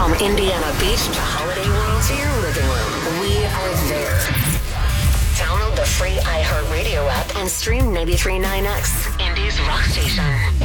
From Indiana Beach to Holiday World to your living room, we are there. Download the free iHeartRadio app and stream 93.9X, Indy's rock station.